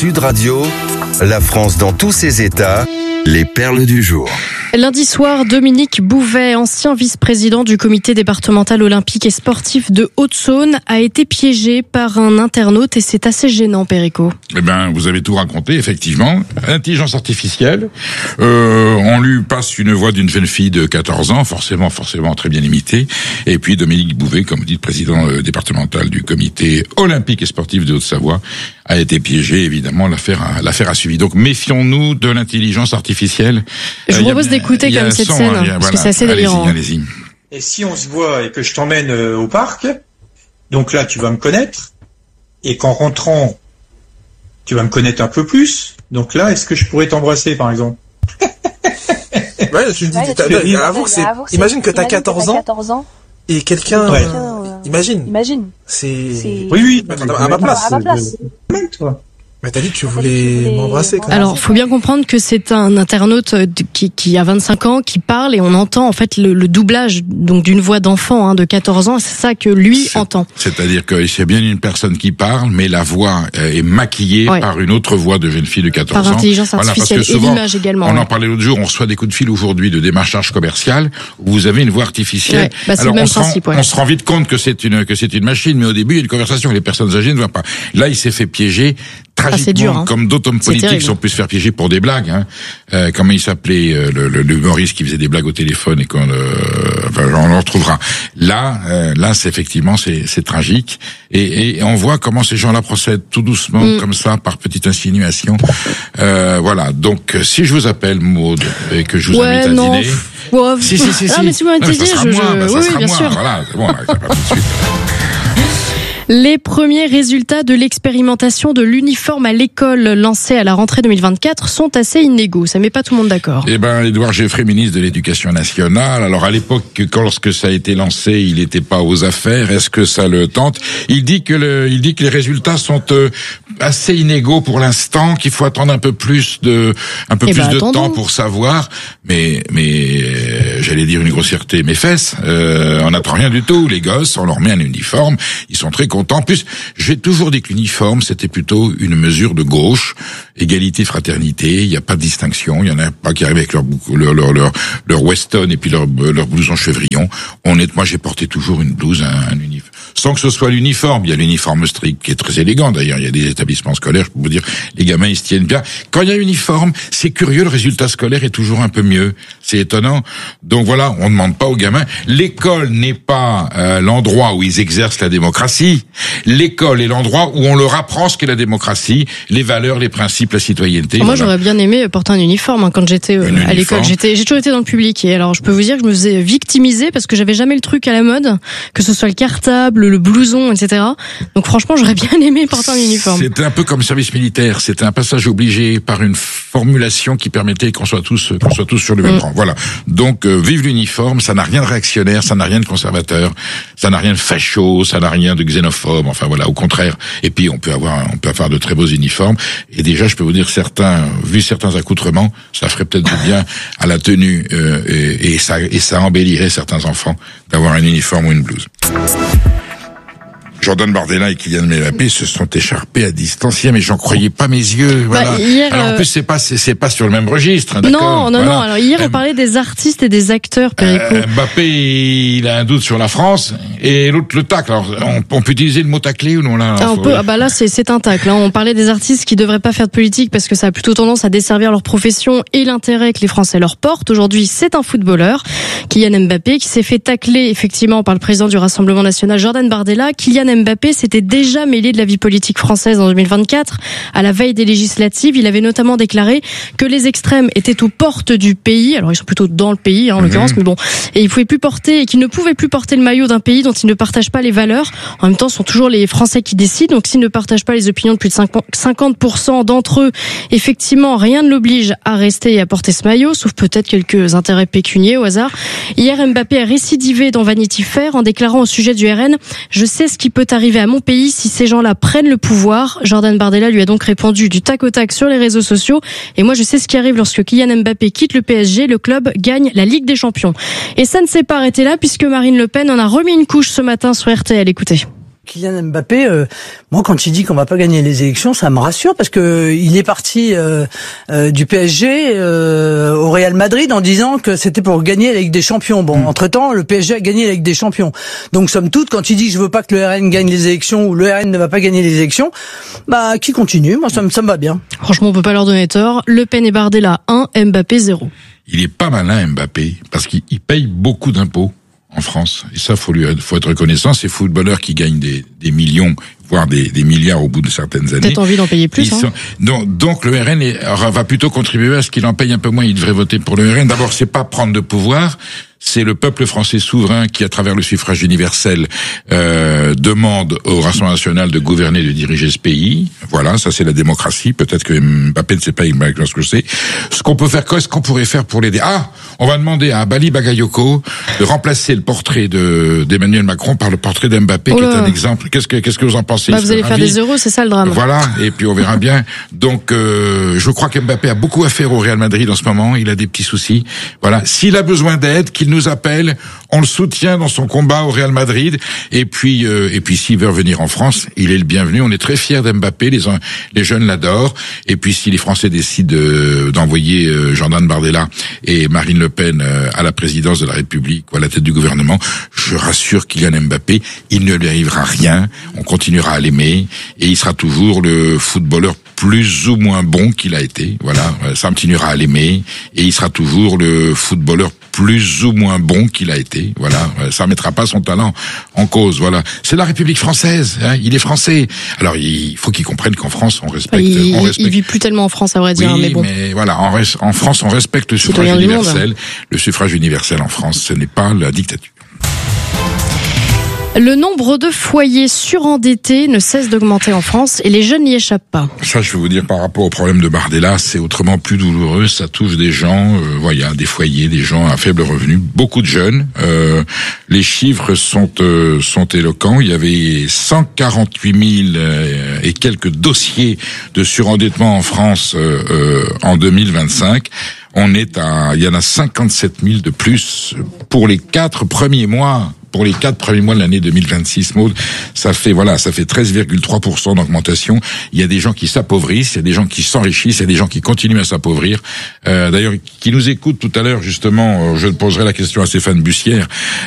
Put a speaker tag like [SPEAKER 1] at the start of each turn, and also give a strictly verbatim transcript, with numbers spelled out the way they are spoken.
[SPEAKER 1] Sud Radio, la France dans tous ses états, les perles du jour.
[SPEAKER 2] Lundi soir, Dominique Bouvet, ancien vice-président du comité départemental olympique et sportif de Haute-Saône, a été piégé par un internaute et c'est assez gênant, Perico.
[SPEAKER 3] Eh ben, vous avez tout raconté, effectivement. Intelligence artificielle. Euh, on lui passe une voix d'une jeune fille de quatorze ans, forcément, forcément très bien imitée. Et puis Dominique Bouvet, comme vous dites, président euh, départemental du comité olympique et sportif de Haute-Savoie, a été piégé. Évidemment, l'affaire a, l'affaire a suivi. Donc, méfions-nous de l'intelligence artificielle.
[SPEAKER 2] Je vous
[SPEAKER 3] euh,
[SPEAKER 2] propose d'écouter quand même cette
[SPEAKER 3] son,
[SPEAKER 2] scène,
[SPEAKER 3] hein,
[SPEAKER 2] parce
[SPEAKER 3] voilà.
[SPEAKER 2] que c'est assez délirant.
[SPEAKER 3] Allez-y, allez-y.
[SPEAKER 4] Et si on se voit et que je t'emmène euh, au parc, donc là, tu vas me connaître. Et qu'en rentrant, tu vas me connaître un peu plus. Donc là, est-ce que je pourrais t'embrasser, par exemple?
[SPEAKER 5] Ouais, je dis,
[SPEAKER 4] Ouais,
[SPEAKER 5] t'as-
[SPEAKER 4] tu
[SPEAKER 5] t'as- avoue que c'est, imagine que t'as quatorze ans, et quelqu'un,
[SPEAKER 4] Ouais.
[SPEAKER 5] euh, imagine.
[SPEAKER 6] Imagine.
[SPEAKER 5] C'est,
[SPEAKER 6] C'est-
[SPEAKER 4] Oui, oui.
[SPEAKER 5] Attends, à ma place.
[SPEAKER 6] À ma place.
[SPEAKER 4] Toi.
[SPEAKER 5] Mais t'as dit que tu
[SPEAKER 6] dit que
[SPEAKER 5] voulais
[SPEAKER 6] tu voulais
[SPEAKER 5] m'embrasser, quand même.
[SPEAKER 2] Alors, faut bien comprendre que c'est un internaute de- qui, qui a vingt-cinq ans, qui parle et on entend en fait le, le doublage donc d'une voix d'enfant hein, de quatorze ans. C'est ça que lui
[SPEAKER 3] C'est-
[SPEAKER 2] entend.
[SPEAKER 3] C'est-à-dire que c'est bien une personne qui parle, mais la voix euh, est maquillée
[SPEAKER 2] Ouais.
[SPEAKER 3] par une autre voix de jeune fille de quatorze
[SPEAKER 2] Par
[SPEAKER 3] ans.
[SPEAKER 2] intelligence
[SPEAKER 3] Voilà, parce
[SPEAKER 2] artificielle
[SPEAKER 3] que
[SPEAKER 2] et
[SPEAKER 3] souvent,
[SPEAKER 2] l'image également.
[SPEAKER 3] On
[SPEAKER 2] ouais.
[SPEAKER 3] en parlait l'autre jour, on reçoit des coups de fil aujourd'hui de démarchage commercial où vous avez une voix artificielle.
[SPEAKER 2] Ouais, bah, c'est
[SPEAKER 3] Alors
[SPEAKER 2] le même
[SPEAKER 3] on, se rend,
[SPEAKER 2] principe, ouais.
[SPEAKER 3] on se rend vite compte que c'est une que c'est une machine, mais au début il y a une conversation que les personnes âgées ne voient pas. Là, il s'est fait piéger tragiquement,
[SPEAKER 2] c'est dur, hein.
[SPEAKER 3] comme d'autres hommes
[SPEAKER 2] C'est
[SPEAKER 3] politiques
[SPEAKER 2] terrible.
[SPEAKER 3] sont pu se faire piéger pour des blagues. Hein. Euh, comment il s'appelait euh, le, le, le humoriste qui faisait des blagues au téléphone et qu'on euh, enfin, on le retrouvera. Là, euh, là, c'est effectivement c'est c'est tragique et, et on voit comment ces gens-là procèdent tout doucement
[SPEAKER 2] Mm.
[SPEAKER 3] comme ça par petite insinuation. Euh, voilà. Donc si je vous appelle Maud et que je vous
[SPEAKER 2] Ouais,
[SPEAKER 3] invite à
[SPEAKER 2] non.
[SPEAKER 3] dîner.
[SPEAKER 2] Ouais.
[SPEAKER 3] Si, si, si,
[SPEAKER 2] Ah,
[SPEAKER 3] si.
[SPEAKER 2] mais si vous m'avez
[SPEAKER 3] Non, mais
[SPEAKER 2] dit,
[SPEAKER 3] ça sera
[SPEAKER 2] je,
[SPEAKER 3] moi,
[SPEAKER 2] je...
[SPEAKER 3] bah, ça
[SPEAKER 2] oui,
[SPEAKER 3] sera
[SPEAKER 2] bien
[SPEAKER 3] moi.
[SPEAKER 2] sûr.
[SPEAKER 3] Voilà, c'est bon, là, ça va tout de suite.
[SPEAKER 2] Les premiers résultats de l'expérimentation de l'uniforme à l'école lancée à la rentrée deux mille vingt-quatre sont assez inégaux. Ça met pas tout le monde d'accord.
[SPEAKER 3] Eh ben, Édouard Geoffrey, ministre de l'Éducation nationale. Alors, à l'époque, quand lorsque ça a été lancé, il n'était pas aux affaires. Est-ce que ça le tente? Il dit que le, il dit que les résultats sont euh, assez inégaux pour l'instant, qu'il faut attendre un peu plus de, un peu
[SPEAKER 2] Eh
[SPEAKER 3] plus
[SPEAKER 2] ben,
[SPEAKER 3] de
[SPEAKER 2] attendons.
[SPEAKER 3] temps pour savoir. Mais, mais, euh, j'allais dire une grossièreté, mes fesses. Euh, on n'attend rien du tout. Les gosses, on leur met un uniforme. Ils sont très contents. En plus, j'ai toujours dit que l'uniforme, c'était plutôt une mesure de gauche. Égalité, fraternité. Il n'y a pas de distinction. Il y en a pas qui arrivent avec leur, bou- leur, leur, leur, leur Weston et puis leur, leur blouson chevrillon. Honnêtement, moi, j'ai porté toujours une blouse, un, un uniforme. Sans que ce soit l'uniforme. Il y a l'uniforme strict qui est très élégant. D'ailleurs, il y a des établissements scolaires, je peux vous dire, les gamins, ils se tiennent bien. Quand il y a uniforme, c'est curieux, le résultat scolaire est toujours un peu mieux. C'est étonnant. Donc voilà, on ne demande pas aux gamins. L'école n'est pas euh, l'endroit où ils exercent la démocratie. L'école est l'endroit où on leur apprend ce qu'est la démocratie, les valeurs, les principes, la citoyenneté.
[SPEAKER 2] Moi,
[SPEAKER 3] Voilà.
[SPEAKER 2] j'aurais bien aimé porter un uniforme hein, quand j'étais euh,
[SPEAKER 3] Un
[SPEAKER 2] à l'école.
[SPEAKER 3] uniforme.
[SPEAKER 2] J'étais, j'ai toujours été dans le public. Et alors, je peux vous dire que je me faisais victimiser parce que j'avais jamais le truc à la mode, que ce soit le cartable, le blouson, et cetera. Donc, franchement, j'aurais bien aimé porter un uniforme.
[SPEAKER 3] C'était un peu comme le service militaire. C'était un passage obligé par une formulation qui permettait qu'on soit tous, qu'on soit tous sur le même
[SPEAKER 2] Mm.
[SPEAKER 3] rang. Voilà. Donc, euh, vive l'uniforme. Ça n'a rien de réactionnaire, ça n'a rien de conservateur, ça n'a rien de facho, ça n'a rien de xénophobe. Enfin voilà, au contraire. Et puis, on peut avoir, on peut avoir de très beaux uniformes. Et déjà, je peux vous dire certains, vu certains accoutrements, ça ferait peut-être du bien à la tenue euh, et, et ça, et ça embellirait certains enfants d'avoir un uniforme ou une blouse. Jordan Bardella et Kylian Mbappé se sont écharpés à distancier, mais j'en croyais pas mes yeux. Voilà.
[SPEAKER 2] Bah, hier,
[SPEAKER 3] Alors en
[SPEAKER 2] euh,
[SPEAKER 3] plus c'est pas c'est, c'est pas sur le même registre, hein,
[SPEAKER 2] Non,
[SPEAKER 3] d'accord.
[SPEAKER 2] non,
[SPEAKER 3] Voilà.
[SPEAKER 2] non. Alors, hier, on
[SPEAKER 3] Euh,
[SPEAKER 2] parlait des artistes et des acteurs, Perico.
[SPEAKER 3] euh, Mbappé, il a un doute sur la France et l'autre le tacle. Alors on, on peut utiliser le mot tacler ou non là
[SPEAKER 2] Ah, on
[SPEAKER 3] faut-
[SPEAKER 2] peut, ah bah là, c'est, c'est un tacle. Hein. On parlait des artistes qui devraient pas faire de politique parce que ça a plutôt tendance à desservir leur profession et l'intérêt que les Français leur portent. Aujourd'hui, c'est un footballeur, Kylian Mbappé, qui s'est fait tacler effectivement par le président du Rassemblement national, Jordan Bardella. Kylian Mbappé s'était déjà mêlé de la vie politique française en deux mille vingt-quatre. À la veille des législatives, il avait notamment déclaré que les extrêmes étaient aux portes du pays. Alors, ils sont plutôt dans le pays, hein, en l'occurrence,
[SPEAKER 3] Mmh.
[SPEAKER 2] mais bon. Et il pouvait plus porter, et qu'il ne pouvait plus porter le maillot d'un pays dont il ne partage pas les valeurs. En même temps, ce sont toujours les Français qui décident. Donc, s'ils ne partagent pas les opinions de plus de cinquante pour cent d'entre eux, effectivement, rien ne l'oblige à rester et à porter ce maillot, sauf peut-être quelques intérêts pécuniaires au hasard. Hier, Mbappé a récidivé dans Vanity Fair en déclarant au sujet du R N « Je sais ce qui peut arriver à mon pays si ces gens-là prennent le pouvoir ». Jordan Bardella lui a donc répondu du tac au tac sur les réseaux sociaux. Et moi, je sais ce qui arrive lorsque Kylian Mbappé quitte le P S G, le club gagne la Ligue des Champions. Et ça ne s'est pas arrêté là puisque Marine Le Pen en a remis une couche ce matin sur R T L. Écoutez.
[SPEAKER 6] Kylian Mbappé, euh, moi quand il dit qu'on va pas gagner les élections, ça me rassure parce que il est parti euh, euh, du P S G euh, au Real Madrid en disant que c'était pour gagner la Ligue des Champions. Bon, mmh. entre-temps, le P S G a gagné la Ligue des Champions. Donc somme toute, quand il dit je veux pas que le R N gagne les élections ou le R N ne va pas gagner les élections, bah qui continue. Moi ça me ça me va bien.
[SPEAKER 2] Franchement, on peut pas leur donner tort. Le Pen et Bardella un, Mbappé zéro.
[SPEAKER 3] Il est pas malin Mbappé parce qu'il paye beaucoup d'impôts en France. Et ça, faut lui, faut être reconnaissant. Ces footballeurs qui gagnent des, des millions, voire des, des milliards au bout de certaines années.
[SPEAKER 2] Peut-être envie d'en payer plus. Hein.
[SPEAKER 3] Sont, donc, donc, le R N est, va plutôt contribuer à ce qu'il en paye un peu moins. Il devrait voter pour le R N. D'abord, c'est pas prendre de pouvoir. C'est le peuple français souverain qui, à travers le suffrage universel, euh, demande au Rassemblement national de gouverner, de diriger ce pays. Voilà, ça c'est la démocratie. Peut-être que Mbappé ne sait pas ce que c'est. Ce qu'on peut faire, qu'est-ce qu'on pourrait faire pour l'aider? Ah, on va demander à Bali Bagayoko de remplacer le portrait de d'Emmanuel Macron par le portrait d'Mbappé, oh qui est un exemple. Qu'est-ce que qu'est-ce que vous en pensez?
[SPEAKER 2] Bah, vous allez faire des euros, c'est ça le drame.
[SPEAKER 3] Voilà, et puis on verra bien. Donc, euh, je crois qu'Mbappé a beaucoup à faire au Real Madrid en ce moment. Il a des petits soucis. Voilà, s'il a besoin d'aide, qu'il nous appelle, on le soutient dans son combat au Real Madrid. Et puis, euh, et puis s'il veut revenir en France, il est le bienvenu. On est très fiers d'Mbappé, les les jeunes l'adorent. Et puis si les Français décident euh, d'envoyer euh, Jordan Bardella et Marine Le Pen euh, à la présidence de la République ou à la tête du gouvernement, je rassure Kylian Mbappé, il ne lui arrivera rien. On continuera à l'aimer et il sera toujours le footballeur plus ou moins bon qu'il a été. Voilà, ça continuera à l'aimer et il sera toujours le footballeur plus ou moins bon qu'il a été. Voilà, ça mettra pas son talent en cause. Voilà, c'est la République française. Hein, il est français. Alors il faut qu'il comprenne qu'en France on respecte.
[SPEAKER 2] Il,
[SPEAKER 3] on respecte...
[SPEAKER 2] il vit plus tellement en France, à vrai dire.
[SPEAKER 3] Oui,
[SPEAKER 2] mais bon.
[SPEAKER 3] mais voilà, en, res... en France on respecte le suffrage universel. Le suffrage universel en France, ce n'est pas la dictature.
[SPEAKER 2] Le nombre de foyers surendettés ne cesse d'augmenter en France et les jeunes n'y échappent pas.
[SPEAKER 3] Ça, je vais vous dire, par rapport au problème de Bardella, c'est autrement plus douloureux. Ça touche des gens, euh, voilà, des foyers, des gens à faible revenu, beaucoup de jeunes. Euh, les chiffres sont euh, sont éloquents. Il y avait cent quarante-huit mille euh, et quelques dossiers de surendettement en France euh, euh, en deux mille vingt-cinq. On est à, il y en a cinquante-sept mille de plus pour les quatre premiers mois. Pour les quatre premiers mois de l'année deux mille vingt-six, Maud, ça fait, voilà, ça fait treize virgule trois pour cent d'augmentation. Il y a des gens qui s'appauvrissent, il y a des gens qui s'enrichissent, il y a des gens qui continuent à s'appauvrir. Euh, d'ailleurs, qui nous écoutent tout à l'heure, justement, je poserai la question à Stéphane Bussière.